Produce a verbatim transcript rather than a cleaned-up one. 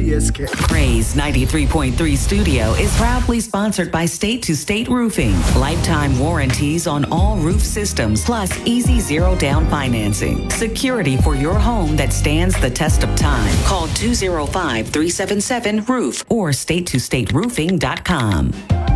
P S K. Praise ninety-three point three Studio is proudly sponsored by State to State Roofing. Lifetime warranties on all roof systems, plus easy zero down financing. Security for your home that stands the test of time. Call two oh five, three seven seven, roof or state to state roofing dot com.